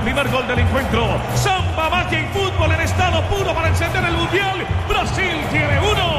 primer gol del encuentro. Samba, magia y fútbol en estado puro para encender el Mundial. Brasil tiene 1,